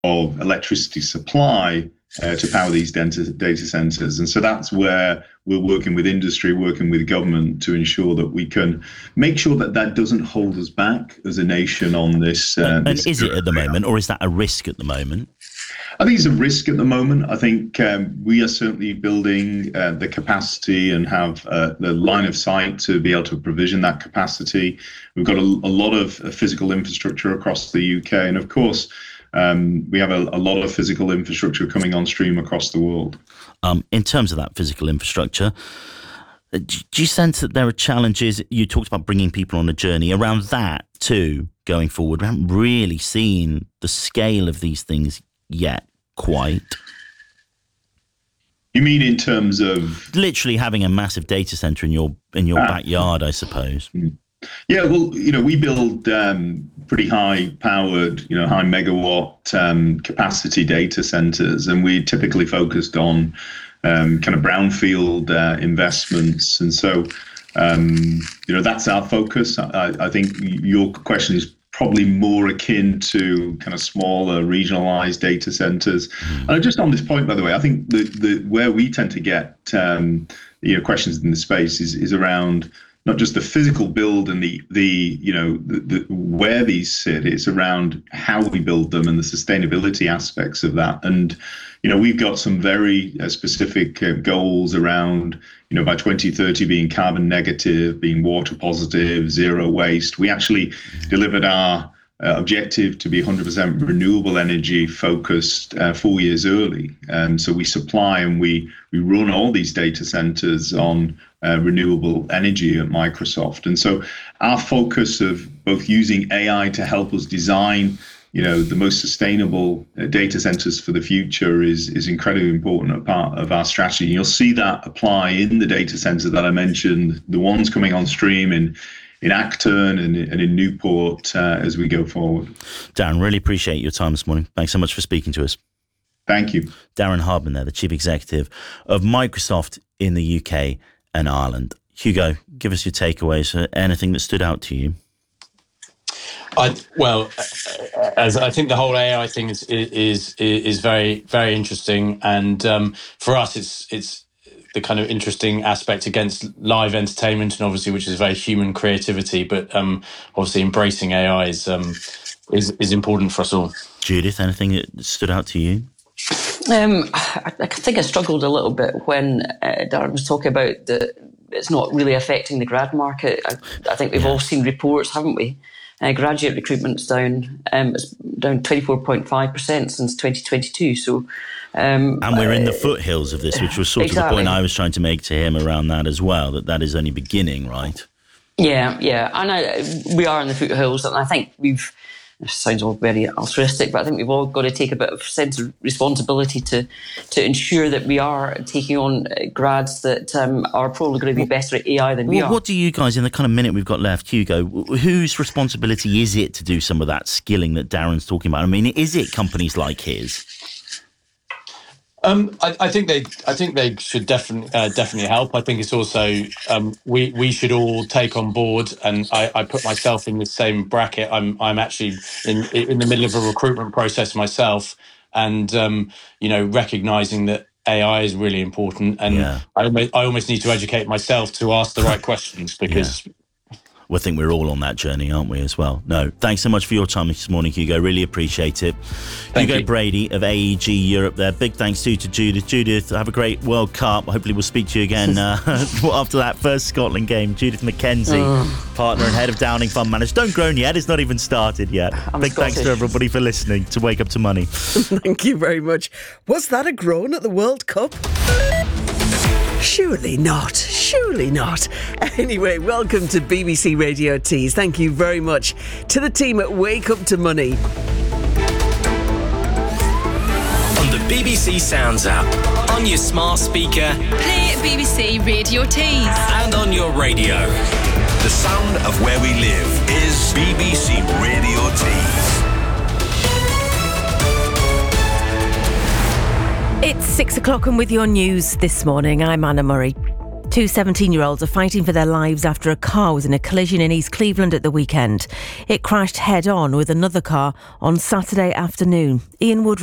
of electricity supply to power these data centers. And so that's where we're working with industry, working with government to ensure that we can make sure that that doesn't hold us back as a nation on this. And is it at the moment, or is that a risk at the moment? I think it's a risk at the moment. I think we are certainly building the capacity and have the line of sight to be able to provision that capacity. We've got a lot of physical infrastructure across the UK. And of course, we have a lot of physical infrastructure coming on stream across the world. In terms of that physical infrastructure, do you sense that there are challenges? You talked about bringing people on a journey around that too, going forward. We haven't really seen the scale of these things yet, quite. You mean in terms of literally having a massive data center in your backyard, I suppose? Yeah, well, we build pretty high-powered, high megawatt capacity data centers, and we typically focused on kind of brownfield investments, and so that's our focus. I think your question is probably more akin to kind of smaller regionalized data centers. And just on this point, by the way, I think the where we tend to get questions in the space is around not just the physical build and the where these sit. It's around how we build them and the sustainability aspects of that. And we've got some very specific goals around by 2030 being carbon negative, being water positive, zero waste. We actually delivered our objective to be 100% renewable energy focused 4 years early. So we supply and we run all these data centers on renewable energy at Microsoft. And so our focus of both using AI to help us design the most sustainable data centers for the future is incredibly important a part of our strategy. And you'll see that apply in the data centers that I mentioned, the ones coming on stream in Acton and in Newport as we go forward. Darren, really appreciate your time this morning. Thanks so much for speaking to us. Thank you. Darren Hardman there, the Chief Executive of Microsoft in the UK and Ireland. Hugo, give us your takeaways. Anything that stood out to you? As I think the whole AI thing is very, very interesting, and for us, it's the kind of interesting aspect against live entertainment, and obviously, which is very human creativity. But obviously, embracing AI is important for us all. Judith, anything that stood out to you? I think I struggled a little bit when Darren was talking about it's not really affecting the grad market. I think we've all seen reports, haven't we? Graduate recruitment's down. It's down 24.5% since 2022. So, and we're in the foothills of this, which was sort of the point I was trying to make to him around that as well. That is only beginning, right? Yeah, and we are in the foothills, and I think it sounds all very altruistic, but I think we've all got to take a bit of sense of responsibility to ensure that we are taking on grads that are probably going to be better at AI than we are. What do you guys, in the kind of minute we've got left, Hugo, whose responsibility is it to do some of that skilling that Darren's talking about? I mean, is it companies like his? I think they should definitely help. I think it's also we should all take on board, and I put myself in the same bracket. I'm actually in the middle of a recruitment process myself, and recognizing that AI is really important, and I almost need to educate myself to ask the right questions because. Well, I think we're all on that journey, aren't we, as well? No, thanks so much for your time this morning, Hugo. Really appreciate it. Hugo Brady of AEG Europe there. Big thanks to Judith. Judith, have a great World Cup. Hopefully we'll speak to you again after that first Scotland game. Judith McKenzie, partner and head of Downing Fund Management. Don't groan yet. It's not even started yet. Big thanks to everybody for listening to Wake Up to Money. Thank you very much. Was that a groan at the World Cup? Surely not. Surely not. Anyway, welcome to BBC Radio Tees. Thank you very much to the team at Wake Up to Money. On the BBC Sounds app, on your smart speaker, play BBC Radio Tees, and on your radio. The sound of where we live is BBC Radio Tees. It's 6 o'clock and with your news this morning, I'm Anna Murray. Two 17-year-olds are fighting for their lives after a car was in a collision in East Cleveland at the weekend. It crashed head-on with another car on Saturday afternoon. Ian Wood